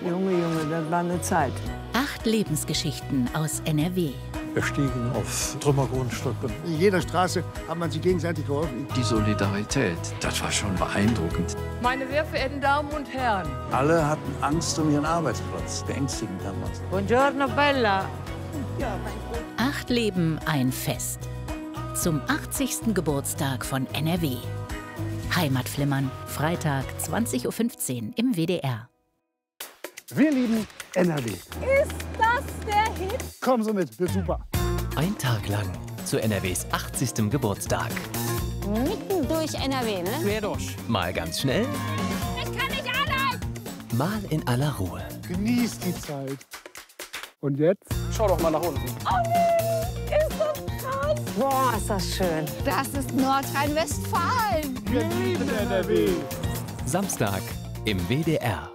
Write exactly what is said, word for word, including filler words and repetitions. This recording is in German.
Junge, Junge, das war eine Zeit. Acht Lebensgeschichten aus N R W. Wir stiegen auf Trümmergrundstücke. In jeder Straße hat man sich gegenseitig geholfen. Die Solidarität, das war schon beeindruckend. Meine sehr verehrten Damen und Herren. Alle hatten Angst um ihren Arbeitsplatz. Beängstigend damals. Buongiorno, Bella. Ja, mein Gott. Acht Leben, ein Fest. Zum achtzigsten Geburtstag von N R W. Heimatflimmern, Freitag, zwanzig Uhr fünfzehn im W D R. Wir lieben N R W. Ist das der Hit? Komm so mit, wird super. Ein Tag lang zu N R Ws achtzigstem Geburtstag. Mitten durch N R W, ne? Quer durch. Mal ganz schnell, Ich kann nicht alle! mal in aller Ruhe. Genießt die Zeit. Und jetzt? Schau doch mal nach unten. Oh nee, ist das krass. Boah, ist das schön. Das ist Nordrhein-Westfalen. Wir lieben N R W. Samstag im W D R.